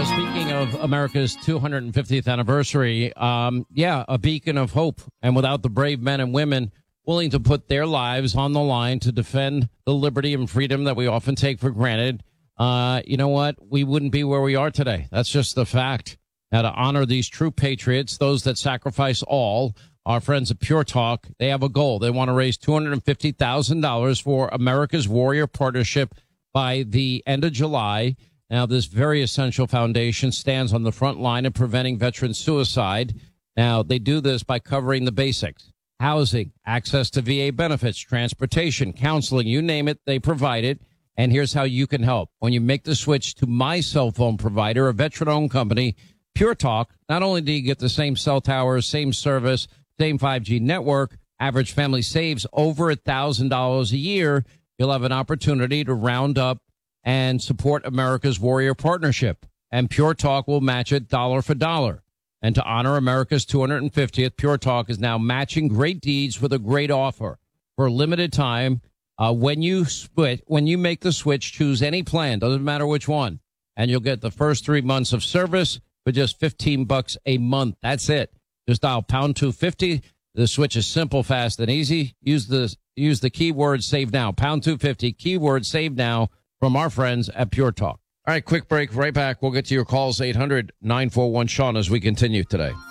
Speaking of America's 250th anniversary, a beacon of hope. And without the brave men and women willing to put their lives on the line to defend the liberty and freedom that we often take for granted, you know what? We wouldn't be where we are today. That's just the fact. Now, to honor these true patriots, those that sacrifice all, our friends at Pure Talk, they have a goal. They want to raise $250,000 for America's Warrior Partnership by the end of July. Now, this very essential foundation stands on the front line of preventing veteran suicide. Now, they do this by covering the basics: housing, access to VA benefits, transportation, counseling, you name it, they provide it. And here's how you can help. When you make the switch to my cell phone provider, a veteran-owned company, Pure Talk, not only do you get the same cell towers, same service, same 5G network, average family saves over $1,000 a year, you'll have an opportunity to round up and support America's Warrior Partnership. And Pure Talk will match it dollar for dollar. And to honor America's 250th, Pure Talk is now matching great deeds with a great offer. For a limited time, when you make the switch, choose any plan, doesn't matter which one, and you'll get the first 3 months of service for just $15 a month. That's it. Just dial pound 250. The switch is simple, fast, and easy. Use the keyword save now. Pound 250, keyword save now, from our friends at Pure Talk. All right, quick break. Right back. We'll get to your calls, 800-941-SEAN, as we continue today.